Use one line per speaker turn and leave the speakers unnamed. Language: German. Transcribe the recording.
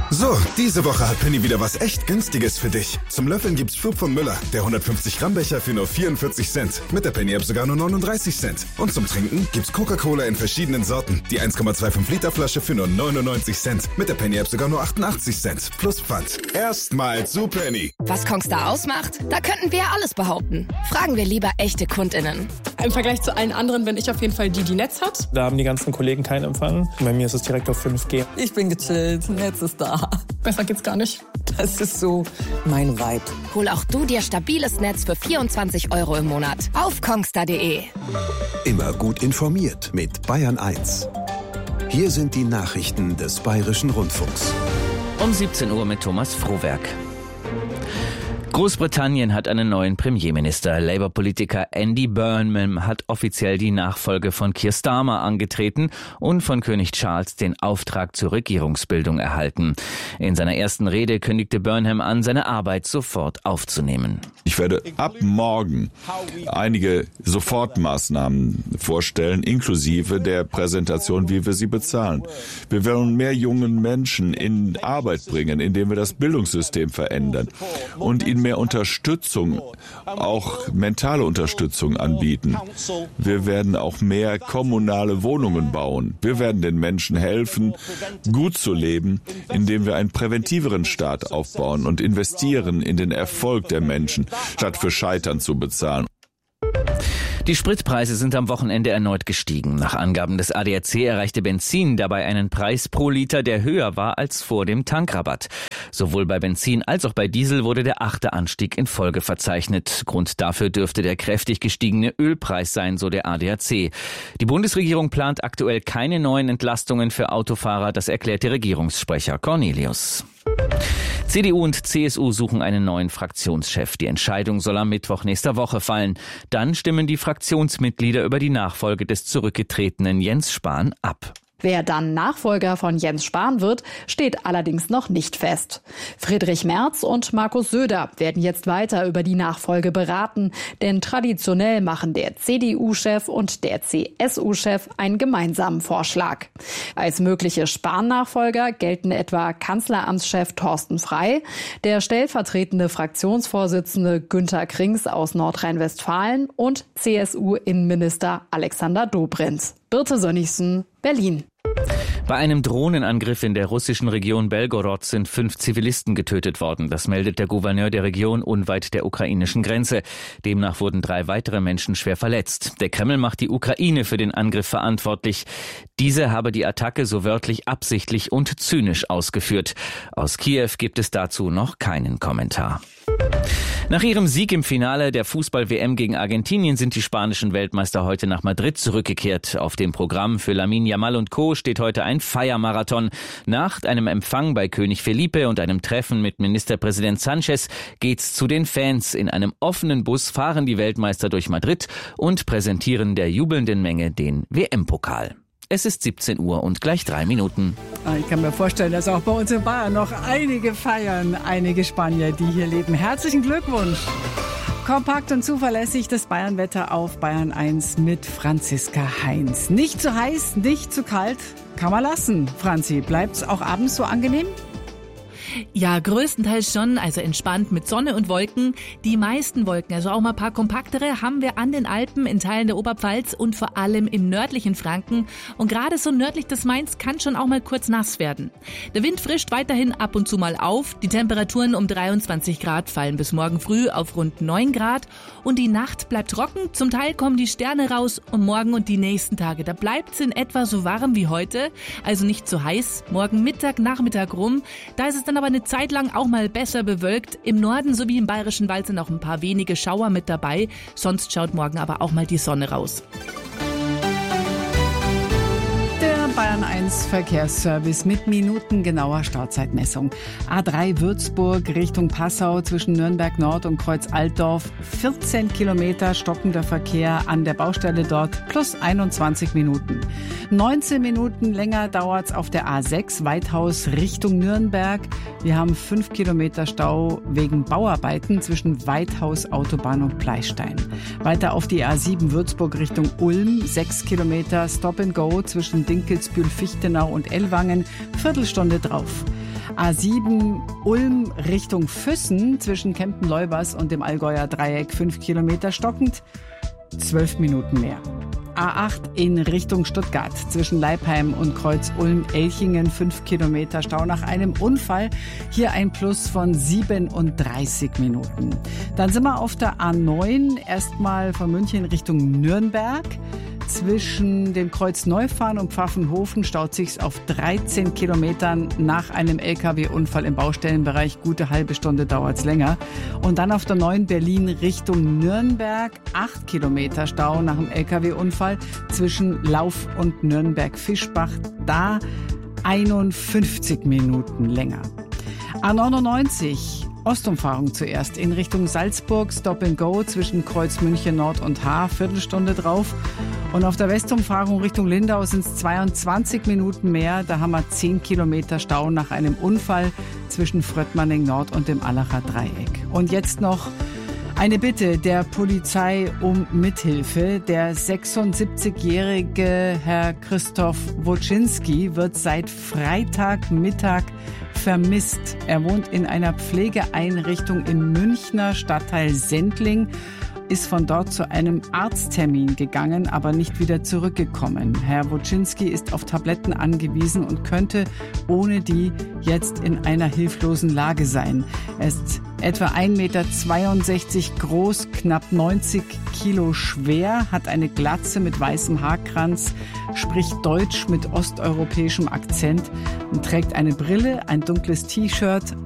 So, diese Woche hat Penny wieder was echt Günstiges für dich. Zum Löffeln gibt's Flug von Müller, der 150 Gramm Becher für nur 44 Cent. Mit der Penny App sogar nur 39 Cent. Und zum Trinken gibt's Coca-Cola in verschiedenen Sorten. Die 1,25 Liter Flasche für nur 99 Cent. Mit der Penny App sogar nur 88 Cent. Plus Pfand. Erstmal zu Penny.
Was Kongstar ausmacht? Da könnten wir ja alles behaupten. Fragen wir lieber echte KundInnen.
Im Vergleich zu allen anderen bin ich auf jeden Fall die Netz hat.
Da haben die ganzen Kollegen keinen Empfang. Bei mir ist es direkt auf 5G.
Ich bin gechillt, Netz ist da.
Besser geht's gar nicht.
Das ist so mein Vibe.
Hol auch du dir stabiles Netz für 24 € im Monat auf kongstar.de.
Immer gut informiert mit Bayern 1. Hier sind die Nachrichten des Bayerischen Rundfunks.
Um 17 Uhr mit Thomas Frohwerk. Großbritannien hat einen neuen Premierminister. Labour-Politiker Andy Burnham hat offiziell die Nachfolge von Keir Starmer angetreten und von König Charles den Auftrag zur Regierungsbildung erhalten. In seiner ersten Rede kündigte Burnham an, seine Arbeit sofort aufzunehmen.
Ich werde ab morgen einige Sofortmaßnahmen vorstellen, inklusive der Präsentation, wie wir sie bezahlen. Wir wollen mehr jungen Menschen in Arbeit bringen, indem wir das Bildungssystem verändern und ihnen mehr Unterstützung, auch mentale Unterstützung anbieten. Wir werden auch mehr kommunale Wohnungen bauen. Wir werden den Menschen helfen, gut zu leben, indem wir einen präventiveren Staat aufbauen und investieren in den Erfolg der Menschen, statt für Scheitern zu bezahlen.
Die Spritpreise sind am Wochenende erneut gestiegen. Nach Angaben des ADAC erreichte Benzin dabei einen Preis pro Liter, der höher war als vor dem Tankrabatt. Sowohl bei Benzin als auch bei Diesel wurde der 8. Anstieg in Folge verzeichnet. Grund dafür dürfte der kräftig gestiegene Ölpreis sein, so der ADAC. Die Bundesregierung plant aktuell keine neuen Entlastungen für Autofahrer, das erklärte Regierungssprecher Cornelius. CDU und CSU suchen einen neuen Fraktionschef. Die Entscheidung soll am Mittwoch nächster Woche fallen. Dann stimmen die Fraktionsmitglieder über die Nachfolge des zurückgetretenen Jens Spahn ab.
Wer dann Nachfolger von Jens Spahn wird, steht allerdings noch nicht fest. Friedrich Merz und Markus Söder werden jetzt weiter über die Nachfolge beraten, denn traditionell machen der CDU-Chef und der CSU-Chef einen gemeinsamen Vorschlag. Als mögliche Spahn-Nachfolger gelten etwa Kanzleramtschef Thorsten Frey, der stellvertretende Fraktionsvorsitzende Günther Krings aus Nordrhein-Westfalen und CSU-Innenminister Alexander Dobrindt. Birte Sönnigsen, Berlin.
Bei einem Drohnenangriff in der russischen Region Belgorod sind 5 Zivilisten getötet worden. Das meldet der Gouverneur der Region unweit der ukrainischen Grenze. Demnach wurden 3 weitere Menschen schwer verletzt. Der Kreml macht die Ukraine für den Angriff verantwortlich. Diese habe die Attacke so wörtlich absichtlich und zynisch ausgeführt. Aus Kiew gibt es dazu noch keinen Kommentar. Nach ihrem Sieg im Finale der Fußball-WM gegen Argentinien sind die spanischen Weltmeister heute nach Madrid zurückgekehrt. Auf dem Programm für Lamine Yamal und Co. steht heute ein Feiermarathon. Nach einem Empfang bei König Felipe und einem Treffen mit Ministerpräsident Sánchez geht's zu den Fans. In einem offenen Bus fahren die Weltmeister durch Madrid und präsentieren der jubelnden Menge den WM-Pokal. Es ist 17 Uhr und gleich 3 Minuten.
Ich kann mir vorstellen, dass auch bei uns in Bayern noch einige feiern, einige Spanier, die hier leben. Herzlichen Glückwunsch! Kompakt und zuverlässig das Bayernwetter auf Bayern 1 mit Franziska Heinz. Nicht zu heiß, nicht zu kalt, kann man lassen. Franzi, bleibt's auch abends so angenehm?
Ja, größtenteils schon, also entspannt mit Sonne und Wolken. Die meisten Wolken, also auch mal ein paar kompaktere, haben wir an den Alpen, in Teilen der Oberpfalz und vor allem im nördlichen Franken. Und gerade so nördlich des Mains kann schon auch mal kurz nass werden. Der Wind frischt weiterhin ab und zu mal auf. Die Temperaturen um 23 Grad fallen bis morgen früh auf rund 9 Grad. Und die Nacht bleibt trocken. Zum Teil kommen die Sterne raus und morgen und die nächsten Tage, da bleibt es in etwa so warm wie heute. Also nicht so heiß. Morgen Mittag, Nachmittag rum. Da ist es dann aber eine Zeit lang auch mal besser bewölkt. Im Norden sowie im Bayerischen Wald sind auch ein paar wenige Schauer mit dabei. Sonst schaut morgen aber auch mal die Sonne raus.
Bayern 1 Verkehrsservice mit minutengenauer Startzeitmessung. A3 Würzburg Richtung Passau zwischen Nürnberg Nord und Kreuz Altdorf. 14 Kilometer stockender Verkehr an der Baustelle dort plus 21 Minuten. 19 Minuten länger dauert's auf der A6 Weithaus Richtung Nürnberg. Wir haben 5 Kilometer Stau wegen Bauarbeiten zwischen Weithaus Autobahn und Pleistein. Weiter auf die A7 Würzburg Richtung Ulm. 6 Kilometer Stop and Go zwischen Dinkelsbühl, Fichtenau und Ellwangen. Viertelstunde drauf. A7 Ulm Richtung Füssen zwischen Kempen-Leubers und dem Allgäuer Dreieck 5 Kilometer stockend, 12 Minuten mehr. A8 in Richtung Stuttgart zwischen Leipheim und Kreuz Ulm-Elchingen 5 Kilometer Stau nach einem Unfall. Hier ein Plus von 37 Minuten. Dann sind wir auf der A9 erstmal von München Richtung Nürnberg. Zwischen dem Kreuz Neufahren und Pfaffenhofen staut sich's auf 13 Kilometern nach einem LKW-Unfall im Baustellenbereich. Gute halbe Stunde dauert's länger. Und dann auf der 9 Berlin Richtung Nürnberg 8 Kilometer Stau nach dem LKW-Unfall zwischen Lauf und Nürnberg-Fischbach. Da 51 Minuten länger. A99 Ostumfahrung zuerst in Richtung Salzburg, Stop and Go zwischen Kreuz München Nord und Haar, Viertelstunde drauf. Und auf der Westumfahrung Richtung Lindau sind es 22 Minuten mehr. Da haben wir 10 Kilometer Stau nach einem Unfall zwischen Fröttmanning Nord und dem Allacher Dreieck. Und jetzt noch eine Bitte der Polizei um Mithilfe. Der 76-jährige Herr Christoph Woczynski wird seit Freitagmittag vermisst. Er wohnt in einer Pflegeeinrichtung im Münchner Stadtteil Sendling, ist von dort zu einem Arzttermin gegangen, aber nicht wieder zurückgekommen. Herr Woczynski ist auf Tabletten angewiesen und könnte ohne die jetzt in einer hilflosen Lage sein. Er ist etwa 1,62 Meter groß, knapp 90 Kilo schwer, hat eine Glatze mit weißem Haarkranz, spricht Deutsch mit osteuropäischem Akzent und trägt eine Brille, ein dunkles T-Shirt,